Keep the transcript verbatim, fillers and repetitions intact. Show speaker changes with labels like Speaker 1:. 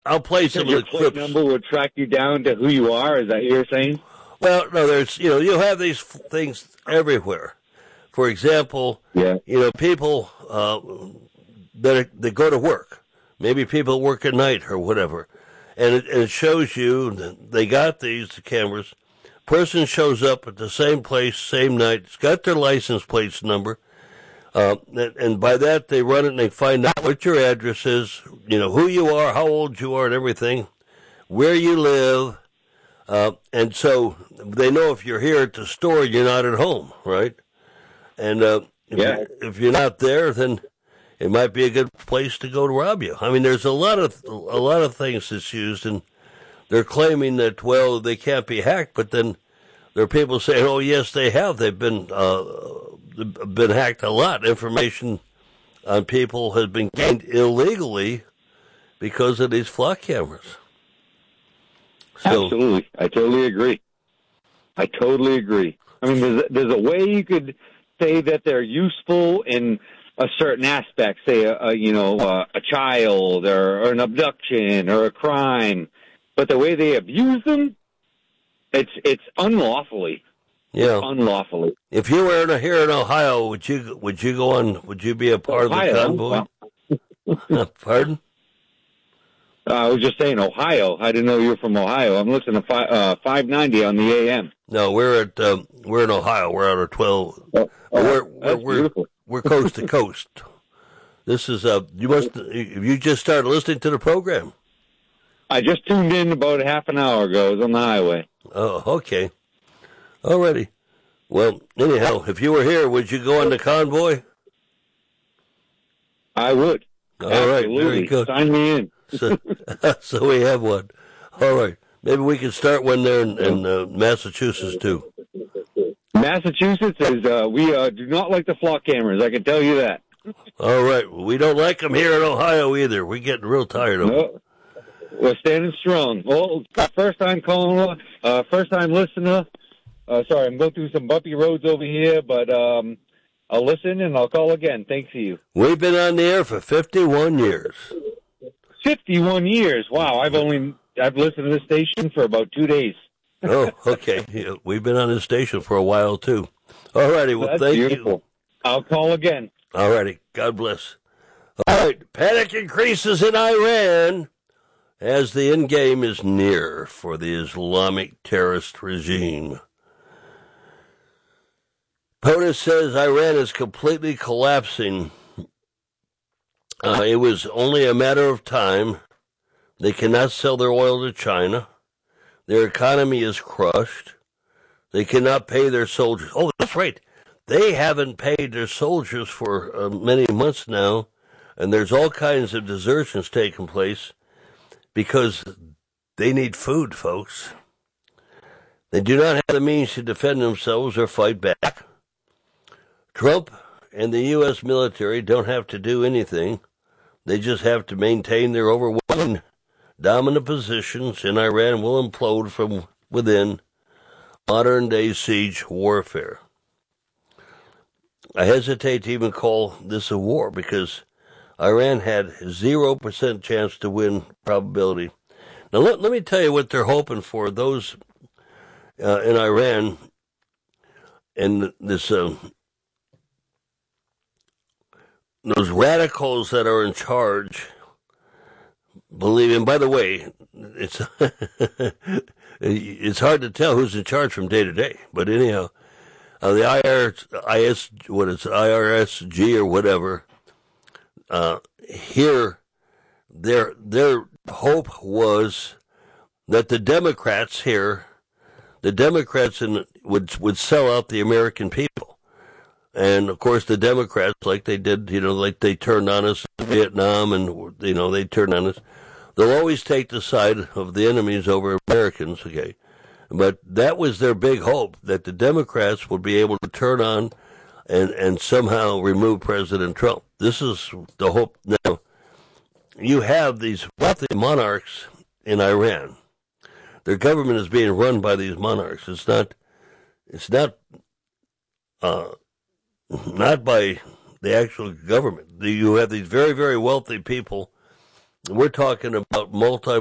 Speaker 1: I'll play some
Speaker 2: your
Speaker 1: of the
Speaker 2: plate
Speaker 1: clips.
Speaker 2: number will track you down to who you are. Is that what you're saying?
Speaker 1: Well, no, there's, you know, you have these f- things everywhere. For example,
Speaker 2: Yeah.
Speaker 1: you know, people uh, that, are, that go to work, maybe people work at night or whatever, and it, and it shows you that they got these cameras. Person shows up at the same place, same night, it's got their license plates number, uh, and, and by that they run it and they find out what your address is, you know, who you are, how old you are and everything, where you live. Uh, and so they know if you're here at the store, you're not at home, right? And uh, if,
Speaker 2: Yeah.
Speaker 1: you're, if you're not there, then it might be a good place to go to rob you. I mean, there's a lot of a lot of things that's used, and they're claiming that, well, they can't be hacked, but then there are people saying, oh, yes, they have. They've been uh, been hacked a lot. Information on people has been gained illegally because of these flock cameras.
Speaker 2: So, absolutely. I totally agree. I totally agree. I mean, there's, there's a way you could say that they're useful in a certain aspect, say, a, a you know, a, a child or, or an abduction or a crime. But the way they abuse them, it's it's unlawfully.
Speaker 1: Yeah,
Speaker 2: it's unlawfully.
Speaker 1: If you were in, here in Ohio, would you would you go on? Would you be a part
Speaker 2: Ohio,
Speaker 1: of the convoy? Well. Pardon?
Speaker 2: Uh, I was just saying Ohio. I didn't know you were from Ohio. I'm listening to fi- uh, five ninety on the A M.
Speaker 1: No, we're at um, we're in Ohio. We're out of twelve.
Speaker 2: Oh, oh,
Speaker 1: we're we're we're, we're coast to coast. This is uh you must you just started listening to the program.
Speaker 2: I just tuned in about half an hour ago. I was on the highway.
Speaker 1: Oh, okay. Alrighty. Well, anyhow, if you were here, would you go on the convoy?
Speaker 2: I would.
Speaker 1: All right,
Speaker 2: Absolutely.
Speaker 1: very good.
Speaker 2: Sign me in.
Speaker 1: so, so we have one. All right. Maybe we can start one there in, in uh, Massachusetts, too.
Speaker 2: Massachusetts is, uh, we uh, do not like the flock cameras, I can tell you that.
Speaker 1: All right. Well, we don't like them here in Ohio either. We're getting real tired of them.
Speaker 2: No, we're standing strong. Well, first time caller, uh, first time listener. Uh, sorry, I'm going through some bumpy roads over here, but um, I'll listen and I'll call again. Thanks to you.
Speaker 1: We've been on the air for fifty-one years.
Speaker 2: fifty-one years. Wow, I've only I've listened to this station for about two days.
Speaker 1: Oh, okay. Yeah, we've been on this station for a while too. All righty. Well,
Speaker 2: That's
Speaker 1: thank
Speaker 2: beautiful.
Speaker 1: you.
Speaker 2: I'll call again.
Speaker 1: All righty. God bless. All right. Panic increases in Iran as the end game is near for the Islamic terrorist regime. POTUS says Iran is completely collapsing. Uh, it was only a matter of time. They cannot sell their oil to China. Their economy is crushed. They cannot pay their soldiers. Oh, that's right. They haven't paid their soldiers for uh, many months now, and there's all kinds of desertions taking place because they need food, folks. They do not have the means to defend themselves or fight back. Trump and the U S military don't have to do anything. They just have to maintain their overwhelming dominant positions, and Iran will implode from within. Modern-day siege warfare. I hesitate to even call this a war because Iran had zero percent chance to win probability. Now, let, let me tell you what they're hoping for, those uh, in Iran and this... Uh, Those radicals that are in charge believe, and by the way, it's it's hard to tell who's in charge from day to day. But anyhow, uh, the I R S, what is I R S G or whatever, uh, here, their their hope was that the Democrats here, the Democrats in, would would sell out the American people. And, of course, the Democrats, like they did, you know, like they turned on us in Vietnam and, you know, they turned on us. They'll always take the side of the enemies over Americans, okay? But that was their big hope, that the Democrats would be able to turn on and, and somehow remove President Trump. This is the hope. Now, you have these wealthy monarchs in Iran. Their government is being run by these monarchs. It's not, it's not, uh, not by the actual government. You have these very, very wealthy people We're talking about multi